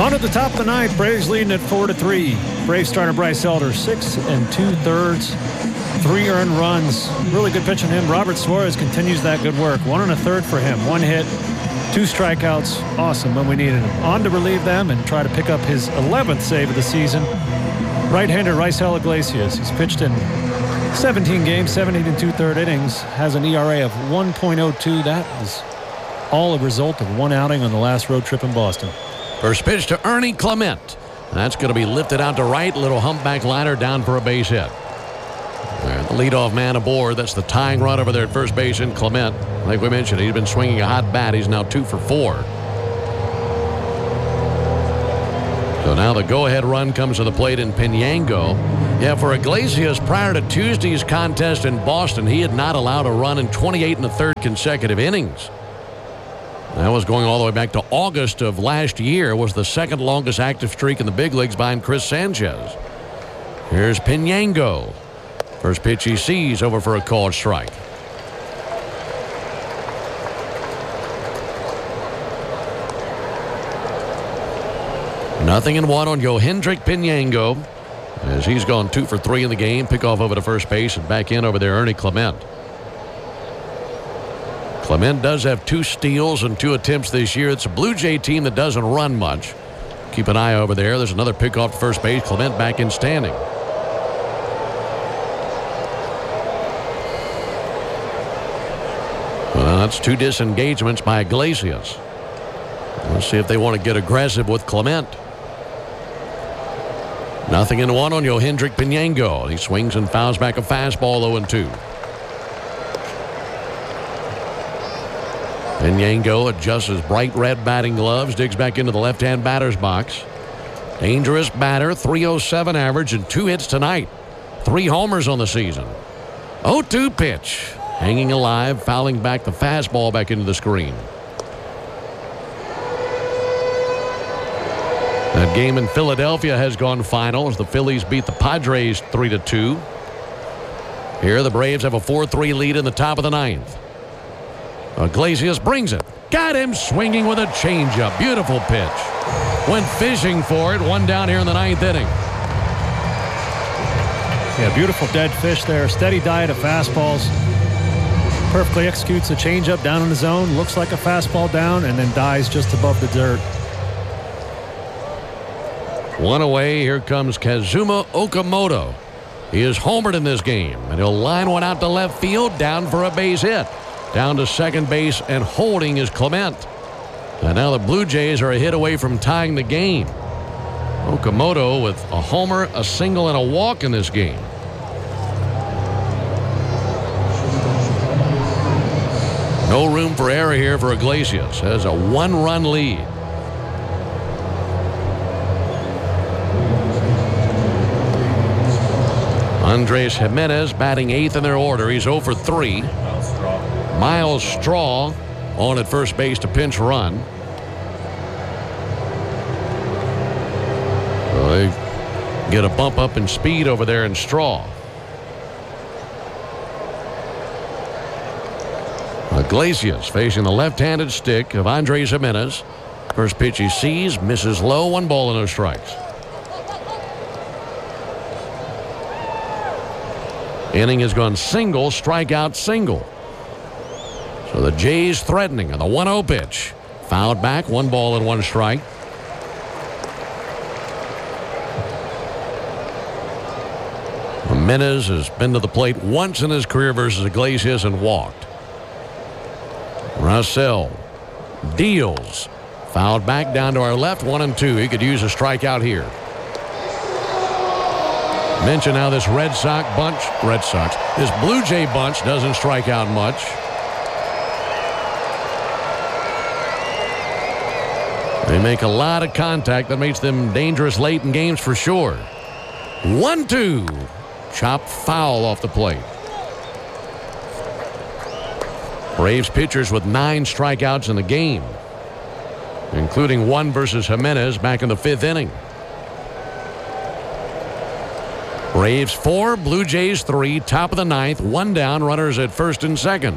On at the top of the ninth, Braves leading at 4-3. Braves starter Bryce Elder, 6 2/3, 3 earned runs. Really good pitch on him. Robert Suarez continues that good work. 1 1/3 for him. 1 hit, 2 strikeouts. Awesome when we needed him. On to relieve them and try to pick up his 11th save of the season. Right-hander Raisel Iglesias. He's pitched in 17 games, 7 2/3 innings. Has an ERA of 1.02. That is all a result of 1 outing on the last road trip in Boston. First pitch to Ernie Clement. That's going to be lifted out to right. Little humpback liner down for a base hit. The leadoff man aboard. That's the tying run over there at first base in Clement. Like we mentioned, he's been swinging a hot bat. He's now 2 for 4. So now the go-ahead run comes to the plate in Pinango. Yeah, for Iglesias, prior to Tuesday's contest in Boston, he had not allowed a run in 28 1/3 consecutive innings. That was going all the way back to August of last year. Was the second longest active streak in the big leagues behind Chris Sanchez. Here's Pinango. First pitch he sees, over for a called strike. Nothing in 1 on Yohendrick Pinango, as he's gone 2 for 3 in the game. Pick off over to first base and back in over there Ernie Clement. Clement does have 2 steals and 2 attempts this year. It's a Blue Jay team that doesn't run much. Keep an eye over there. There's another pickoff to first base. Clement back in standing. Well, that's 2 disengagements by Iglesias. Let's see if they want to get aggressive with Clement. Nothing in 1 on Yohendrick Pinango. He swings and fouls back a fastball 0-2. Pinango adjusts his bright red batting gloves, digs back into the left-hand batter's box. Dangerous batter, 307 average and 2 hits tonight. 3 homers on the season. 0-2 pitch. Hanging alive, fouling back the fastball back into the screen. That game in Philadelphia has gone final as the Phillies beat the Padres 3-2. Here the Braves have a 4-3 lead in the top of the ninth. Iglesias brings it. Got him swinging with a changeup. Beautiful pitch. Went fishing for it. 1 down here in the 9th inning. Yeah, beautiful dead fish there. Steady diet of fastballs. Perfectly executes a changeup down in the zone. Looks like a fastball down and then dies just above the dirt. 1 away. Here comes Kazuma Okamoto. He is homered in this game, and he'll line one out to left field, down for a base hit. Down to second base and holding is Clement. And now the Blue Jays are a hit away from tying the game. Okamoto with a homer, a single, and a walk in this game. No room for error here for Iglesias. Has a 1-run lead. Andres Jimenez batting 8th in their order. He's 0 for 3. Miles Straw on at first base to pinch run. So they get a bump up in speed over there in Straw. Iglesias facing the left-handed stick of Andres Jimenez. First pitch he sees, misses low, 1 ball and no strikes. Inning has gone single, strikeout, single. So the Jays threatening on the 1-0 pitch. Fouled back, 1 ball and 1 strike. Jimenez has been to the plate once in his career versus Iglesias and walked. Russell deals. Fouled back down to our left, 1-2. He could use a strikeout here. Mention how this this Blue Jay bunch doesn't strike out much. They make a lot of contact that makes them dangerous late in games for sure. 1-2. Chopped foul off the plate. Braves pitchers with 9 strikeouts in the game, including 1 versus Jimenez back in the 5th inning. Braves 4, Blue Jays 3, top of the 9th, 1 down, runners at first and second.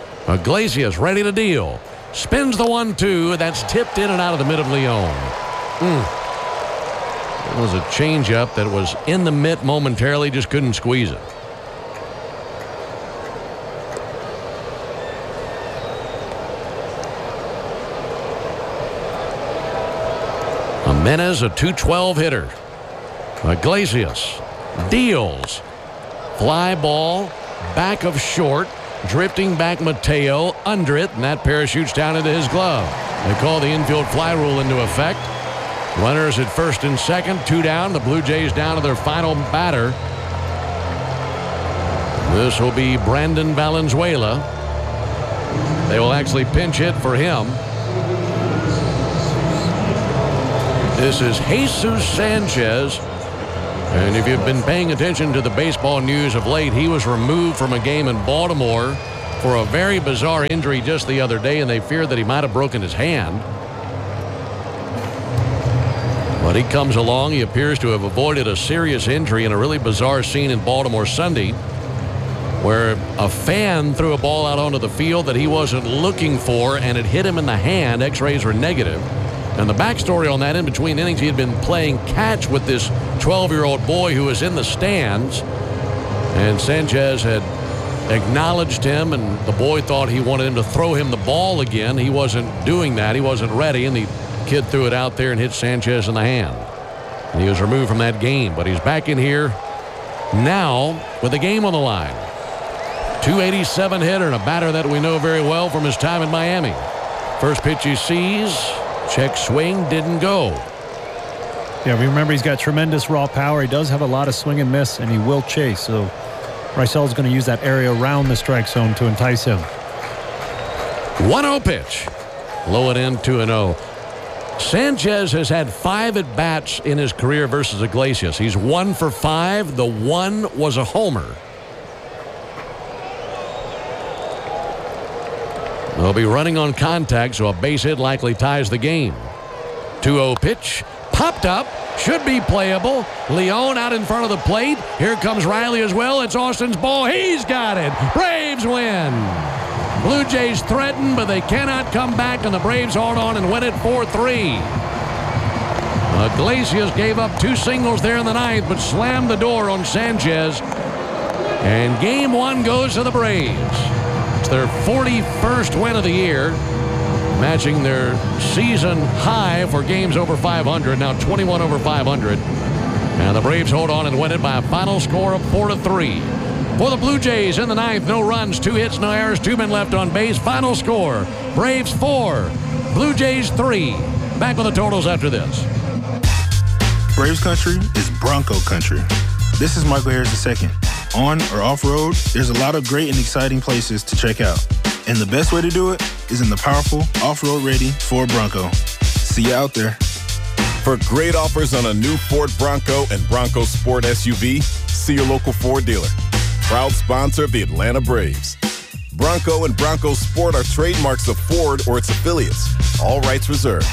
Iglesias ready to deal. Spins the 1-2. That's tipped in and out of the mid of Leon. It was a changeup that was in the mitt momentarily, just couldn't squeeze it. Jimenez, a .212 hitter. Iglesias deals. Fly ball, back of short, drifting back Mateo, under it, and that parachutes down into his glove. They call the infield fly rule into effect. Runners at first and second, 2 down. The Blue Jays down to their final batter. This will be Brandon Valenzuela. They will actually pinch hit for him. This is Jesus Sanchez. And if you've been paying attention to the baseball news of late, he was removed from a game in Baltimore for a very bizarre injury just the other day, and they feared that he might have broken his hand. But he comes along. He appears to have avoided a serious injury in a really bizarre scene in Baltimore Sunday, where a fan threw a ball out onto the field that he wasn't looking for, and it hit him in the hand. X-rays were negative. And the backstory on that, in between innings, he had been playing catch with this 12-year-old boy who was in the stands. And Sanchez had acknowledged him, and the boy thought he wanted him to throw him the ball again. He wasn't doing that. He wasn't ready, and the kid threw it out there and hit Sanchez in the hand. And he was removed from that game, but he's back in here now with the game on the line. .287 hitter and a batter that we know very well from his time in Miami. First pitch he sees. Check swing, didn't go. Yeah, remember he's got tremendous raw power. He does have a lot of swing and miss, and he will chase. So Reisel's going to use that area around the strike zone to entice him. 1-0 pitch. Low and in, 2-0. Sanchez has had 5 at-bats in his career versus Iglesias. He's 1 for 5. The 1 was a homer. They'll be running on contact, so a base hit likely ties the game. 2-0 pitch. Popped up. Should be playable. Leon out in front of the plate. Here comes Riley as well. It's Austin's ball. He's got it. Braves win. Blue Jays threaten, but they cannot come back, and the Braves hold on and win it 4-3. Iglesias gave up 2 singles there in the ninth, but slammed the door on Sanchez. And game 1 goes to the Braves. It's their 41st win of the year, matching their season high for games over 500, now 21 over 500. And the Braves hold on and win it by a final score of 4-3. For the Blue Jays in the ninth, no runs, 2 hits, no errors, 2 men left on base. Final score, Braves 4, Blue Jays 3. Back with the totals after this. Braves country is Bronco country. This is Michael Harris II. On or off-road, there's a lot of great and exciting places to check out. And the best way to do it is in the powerful, off-road ready Ford Bronco. See you out there. For great offers on a new Ford Bronco and Bronco Sport SUV, see your local Ford dealer. Proud sponsor of the Atlanta Braves. Bronco and Bronco Sport are trademarks of Ford or its affiliates. All rights reserved.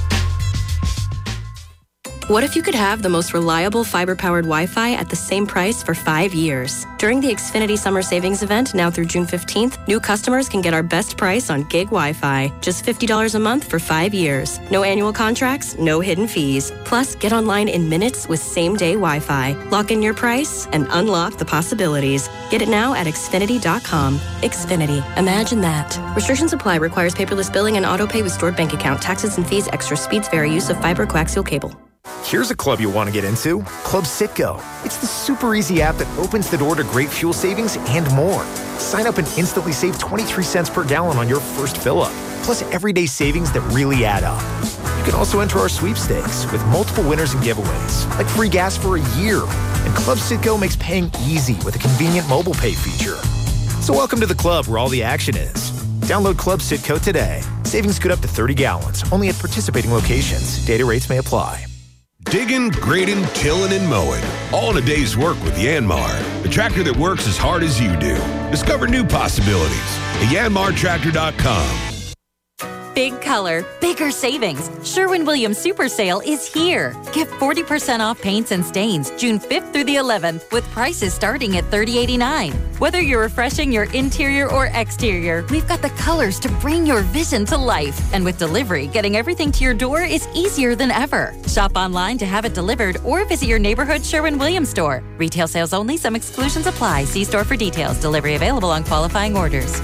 What if you could have the most reliable fiber-powered Wi-Fi at the same price for 5 years? During the Xfinity Summer Savings Event, now through June 15th, new customers can get our best price on gig Wi-Fi. Just $50 a month for 5 years. No annual contracts, no hidden fees. Plus, get online in minutes with same-day Wi-Fi. Lock in your price and unlock the possibilities. Get it now at Xfinity.com. Xfinity. Imagine that. Restrictions apply. Requires paperless billing and auto-pay with stored bank account. Taxes and fees. Extra speeds vary. Use of fiber coaxial cable. Here's a club you'll want to get into, Club Citgo. It's the super easy app that opens the door to great fuel savings and more. Sign up and instantly save 23 cents per gallon on your first fill-up, plus everyday savings that really add up. You can also enter our sweepstakes with multiple winners and giveaways, like free gas for a year. And Club Citgo makes paying easy with a convenient mobile pay feature. So welcome to the club where all the action is. Download Club Citgo today. Savings good up to 30 gallons, only at participating locations. Data rates may apply. Digging, grading, tilling, and mowing. All in a day's work with Yanmar, the tractor that works as hard as you do. Discover new possibilities at yanmartractor.com. Big color, bigger savings. Sherwin-Williams Super Sale is here. Get 40% off paints and stains June 5th through the 11th with prices starting at $30.89. Whether you're refreshing your interior or exterior, we've got the colors to bring your vision to life. And with delivery, getting everything to your door is easier than ever. Shop online to have it delivered or visit your neighborhood Sherwin-Williams store. Retail sales only. Some exclusions apply. See store for details. Delivery available on qualifying orders.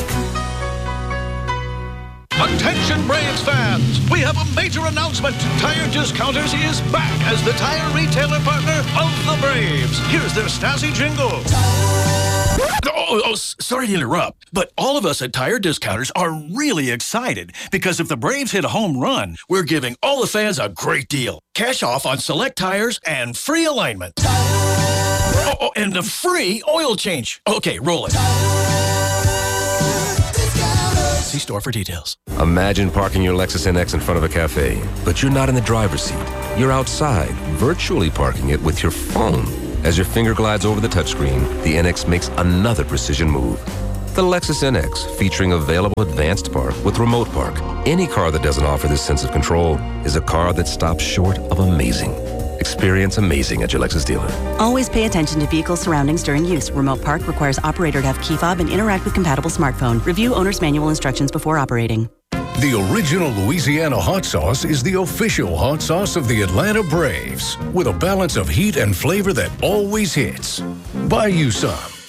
Attention Braves fans! We have a major announcement. Tire Discounters is back as the tire retailer partner of the Braves. Here's their snazzy jingle. Sorry to interrupt, but all of us at Tire Discounters are really excited because if the Braves hit a home run, we're giving all the fans a great deal. Cash off on select tires and free alignment. And a free oil change. Okay, roll it. See store for details. Imagine parking your Lexus NX in front of a cafe, but you're not in the driver's seat. You're outside, virtually parking it with your phone. As your finger glides over the touchscreen, the NX makes another precision move. The Lexus NX, featuring available advanced park with remote park. Any car that doesn't offer this sense of control is a car that stops short of amazing. Experience amazing at your Lexus dealer. Always pay attention to vehicle surroundings during use. Remote park requires operator to have key fob and interact with compatible smartphone. Review owner's manual instructions before operating. The original Louisiana hot sauce is the official hot sauce of the Atlanta Braves, with a balance of heat and flavor that always hits. Buy you some.